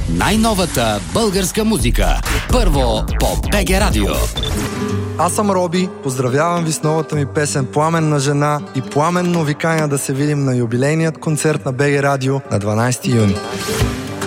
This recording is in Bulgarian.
Най-новата българска музика. Първо по БГ Радио. Аз съм Роби, поздравявам ви с новата ми песен "Пламенна жена" и пламенно ви каня да се видим на юбилейният концерт на БГ Радио на 12 юни.